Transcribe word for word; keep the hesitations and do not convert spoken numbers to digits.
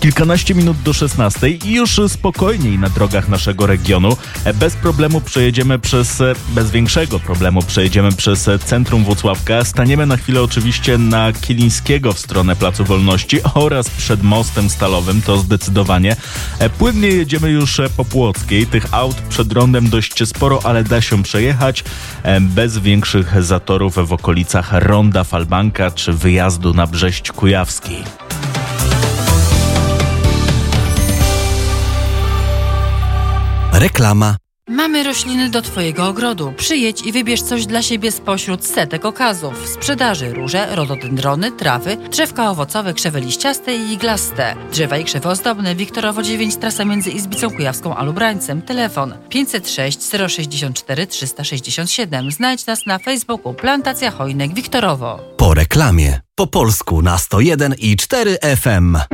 Kilkanaście minut do szesnastej i już spokojniej na drogach naszego regionu. Bez problemu przejedziemy przez, bez większego problemu przejedziemy przez centrum Włocławka. Staniemy na chwilę oczywiście na Kilińskiego w stronę Placu Wolności oraz przed mostem stalowym, to zdecydowanie. Płynnie jedziemy już po Płockiej. Tych aut przed rondem dość sporo, ale da się przejechać bez większych zatorów w okolicach ronda Falbanka czy wyjazdu na Brześć Kujawski. Reklama. Mamy rośliny do Twojego ogrodu. Przyjedź i wybierz coś dla siebie spośród setek okazów. W sprzedaży róże, rododendrony, trawy, drzewka owocowe, krzewy liściaste i iglaste. Drzewa i krzewy ozdobne. Wiktorowo dziewięć, trasa między Izbicą Kujawską a Lubrańcem. Telefon pięćset sześć zero sześćdziesiąt cztery trzysta sześćdziesiąt siedem. Znajdź nas na Facebooku Plantacja Chojnek Wiktorowo. Po reklamie. Po polsku na sto jeden i cztery F M.